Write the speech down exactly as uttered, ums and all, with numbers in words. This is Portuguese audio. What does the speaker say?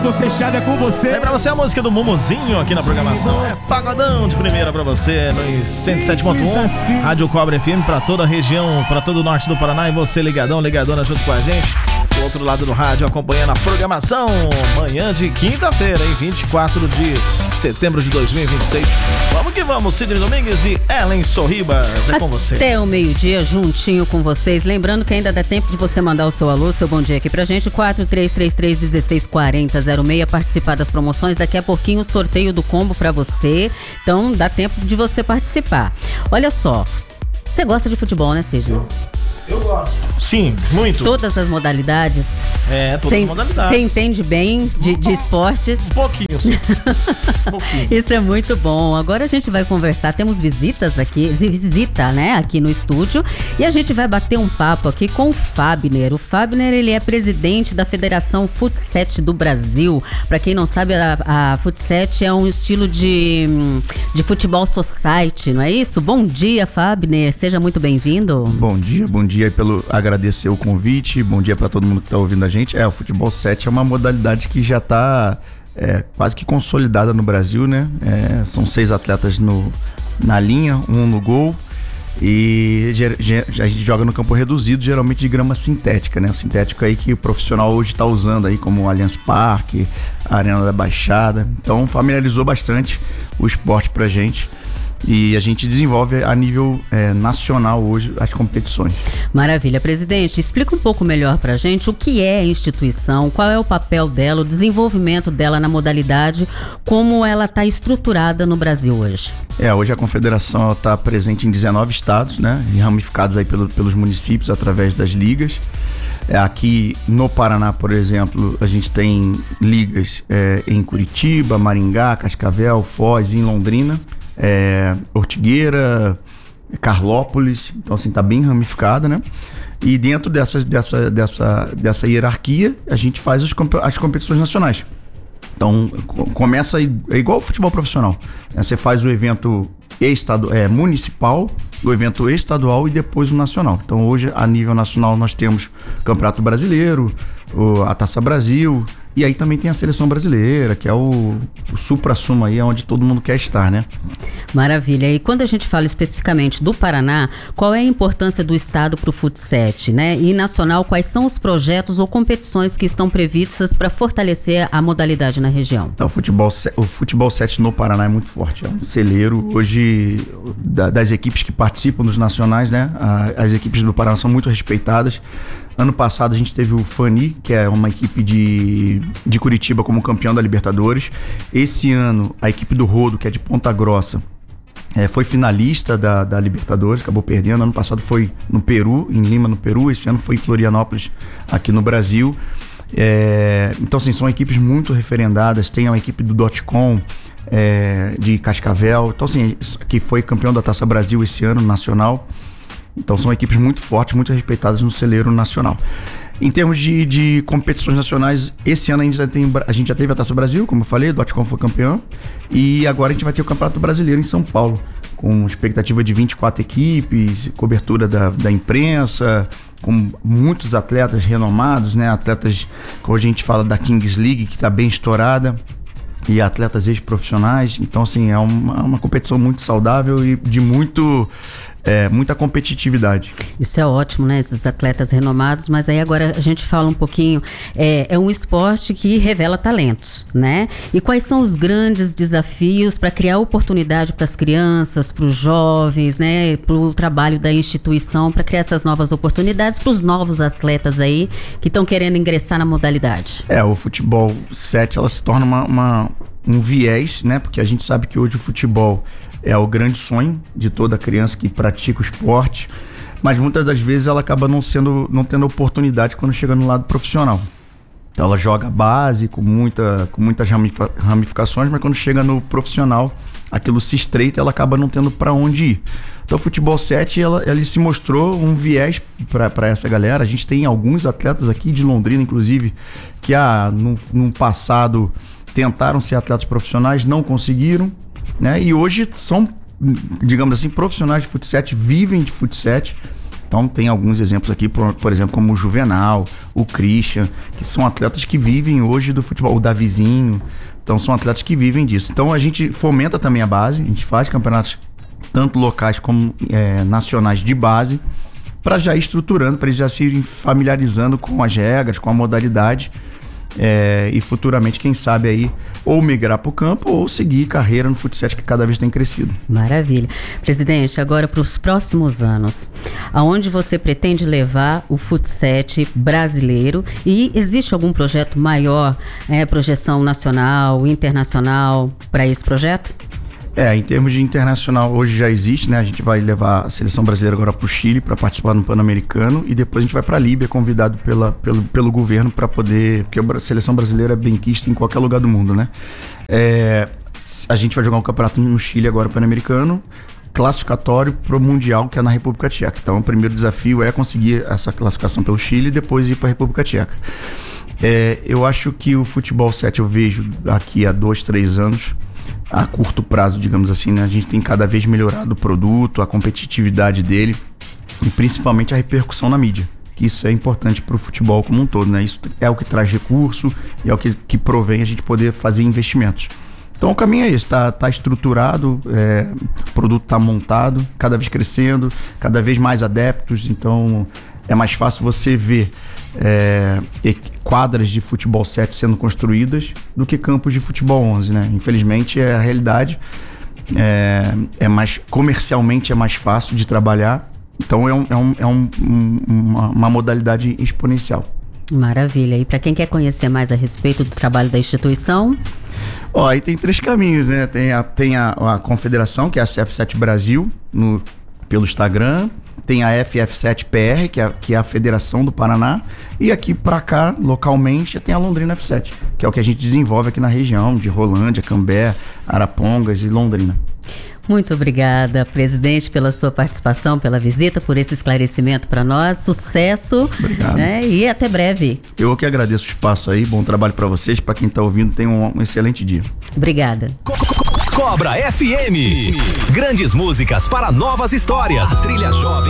Tô fechada com você. É pra você a música do Mumuzinho aqui na programação. É pagodão de primeira pra você no cento e sete ponto um, Rádio Cobra F M pra toda a região, pra todo o norte do Paraná. E você ligadão, ligadona junto com a gente. Do outro lado do rádio acompanhando a programação. Manhã de quinta-feira, hein? vinte e quatro de setembro de dois mil e vinte e seis. Vamos que vamos, Sidney Domingues e Ellen Sorribas. É com você. Até o meio-dia, juntinho com vocês. Lembrando que ainda dá tempo de você mandar o seu alô, seu bom dia aqui pra gente. quatro três três três, um seis quatro zero zero seis. Participar das promoções. Daqui a pouquinho o sorteio do combo pra você. Então dá tempo de você participar. Olha só. Você gosta de futebol, né, Sidney? Eu gosto. Sim, muito. Todas as modalidades. É, todas cê, as modalidades. Você entende bem de, de esportes? Um pouquinho, sim. Um pouquinho. Isso é muito bom. Agora a gente vai conversar. Temos visitas aqui, visita, né, aqui no estúdio. E a gente vai bater um papo aqui com o Fabner. O Fabner, ele é presidente da Federação Futset do Brasil. Para quem não sabe, a, a Futset é um estilo de, de futebol society, não é isso? Bom dia, Fabner. Seja muito bem-vindo. Bom dia, bom dia pelo agradecer o convite, bom dia para todo mundo que está ouvindo a gente. É, o futebol sete é uma modalidade que já está é, quase que consolidada no Brasil, né? É, são seis atletas no, na linha, um no gol e ger, ger, a gente joga no campo reduzido, geralmente de grama sintética, né? O sintético aí que o profissional hoje está usando aí como o Allianz Parque, a Arena da Baixada. Então familiarizou bastante o esporte pra gente. E a gente desenvolve a nível é, nacional hoje as competições. Maravilha. Presidente, explica um pouco melhor pra gente o que é a instituição, qual é o papel dela, o desenvolvimento dela na modalidade, como ela está estruturada no Brasil hoje. É, hoje a confederação está presente em dezenove estados, né, e ramificados aí pelo, pelos municípios através das ligas. É, aqui no Paraná, por exemplo, a gente tem ligas é, em Curitiba, Maringá, Cascavel, Foz e em Londrina. É, Ortigueira, Carlópolis, então assim, tá bem ramificada, né? E dentro dessa, dessa, dessa, dessa hierarquia, a gente faz as, as competições nacionais. Então, começa é igual o futebol profissional, né? Você faz o evento estadu, é, municipal, o evento estadual e depois o nacional. Então, hoje, a nível nacional, nós temos o Campeonato Brasileiro, o, a Taça Brasil, e aí também tem a Seleção Brasileira, que é o, o supra-sumo aí, onde todo mundo quer estar, né? Maravilha. E quando a gente fala especificamente do Paraná, qual é a importância do estado para o Futset, né? E nacional, quais são os projetos ou competições que estão previstas para fortalecer a modalidade na região? Então, o futebol, o futebol sete no Paraná é muito forte. É um celeiro. Hoje, da, das equipes que participam dos nacionais, né? A, as equipes do Paraná são muito respeitadas. Ano passado a gente teve o Fani, que é uma equipe de, de Curitiba como campeão da Libertadores. Esse ano a equipe do Rodo, que é de Ponta Grossa, é, foi finalista da, da Libertadores, acabou perdendo. Ano passado foi no Peru, em Lima, no Peru. Esse ano foi em Florianópolis, aqui no Brasil. É, então, assim, são equipes muito referendadas. Tem a equipe do Dotcom, é, de Cascavel. Então, assim, que foi campeão da Taça Brasil esse ano, nacional. Então são equipes muito fortes, muito respeitadas no celeiro nacional. Em termos de, de competições nacionais, esse ano a gente, já tem, a gente já teve a Taça Brasil, como eu falei, o Dotcom foi campeão. E agora a gente vai ter o Campeonato Brasileiro em São Paulo, com expectativa de vinte e quatro equipes, cobertura da, da imprensa, com muitos atletas renomados, né? Atletas, como a gente fala da Kings League, que está bem estourada, e atletas ex-profissionais. Então, assim, é uma, uma competição muito saudável e de muito... É, muita competitividade. Isso é ótimo, né? Esses atletas renomados, mas aí agora a gente fala um pouquinho, é, é um esporte que revela talentos, né? E quais são os grandes desafios para criar oportunidade para as crianças, para os jovens, né? Para o trabalho da instituição, para criar essas novas oportunidades para os novos atletas aí que estão querendo ingressar na modalidade? É, o futebol sete, ela se torna uma, uma, um viés, né? Porque a gente sabe que hoje o futebol é o grande sonho de toda criança que pratica o esporte, mas muitas das vezes ela acaba não, sendo, não tendo oportunidade quando chega no lado profissional. Então ela joga base com, muita, com muitas ramificações, mas quando chega no profissional, aquilo se estreita e ela acaba não tendo para onde ir. Então o futebol sete, ela, ele se mostrou um viés para essa galera. A gente tem alguns atletas aqui de Londrina, inclusive, que ah, no, no passado tentaram ser atletas profissionais, não conseguiram, né? E hoje são, digamos assim, profissionais de futsal, vivem de futsal Então tem alguns exemplos aqui, por, por exemplo, como o Juvenal, o Christian, que são atletas que vivem hoje do futebol, o Davizinho. Então são atletas que vivem disso. Então a gente fomenta também a base, a gente faz campeonatos tanto locais como é, nacionais de base, para já ir estruturando, para eles já se irem familiarizando com as regras, com a modalidade, é, e futuramente, quem sabe aí, ou migrar para o campo ou seguir carreira no futsal, que cada vez tem crescido. Maravilha. Presidente, agora para os próximos anos, aonde você pretende levar o futsal brasileiro, e existe algum projeto maior, é, projeção nacional, internacional para esse projeto? É, em termos de internacional, hoje já existe, né? A gente vai levar a seleção brasileira agora para o Chile para participar no Pan-Americano, e depois a gente vai para a Líbia, convidado pela, pelo, pelo governo para poder, porque a seleção brasileira é benquista em qualquer lugar do mundo, né? É, a gente vai jogar um campeonato no Chile agora, Pan-Americano, classificatório para o Mundial, que é na República Tcheca. Então o primeiro desafio é conseguir essa classificação pelo Chile e depois ir para a República Tcheca. É, eu acho que o futebol sete eu vejo daqui a dois, três anos, a curto prazo, digamos assim, né? A gente tem cada vez melhorado o produto, a competitividade dele e principalmente a repercussão na mídia, que isso é importante para o futebol como um todo, né? Isso é o que traz recurso e é o que, que provém a gente poder fazer investimentos. Então o caminho é esse, tá, tá estruturado, é, o produto tá montado, cada vez crescendo, cada vez mais adeptos, então é mais fácil você ver é, quadras de futebol sete sendo construídas do que campos de futebol onze, né? Infelizmente é a realidade, é, é mais, comercialmente é mais fácil de trabalhar, então é, um, é, um, é um, uma, uma modalidade exponencial. Maravilha. E para quem quer conhecer mais a respeito do trabalho da instituição? Ó, aí tem três caminhos, né? Tem a, tem a, a confederação, que é a C F sete Brasil, no, pelo Instagram. Tem a F F sete P R, que é, que é a Federação do Paraná. E aqui pra cá, localmente, tem a Londrina F sete, que é o que a gente desenvolve aqui na região de Rolândia, Cambé, Arapongas e Londrina. Muito obrigada, presidente, pela sua participação, pela visita, por esse esclarecimento para nós. Sucesso. Obrigado. Né? E até breve. Eu que agradeço o espaço aí. Bom trabalho para vocês. Para quem tá ouvindo, tenham um, um excelente dia. Obrigada. Cobra F M. Grandes músicas para novas histórias. A trilha jovem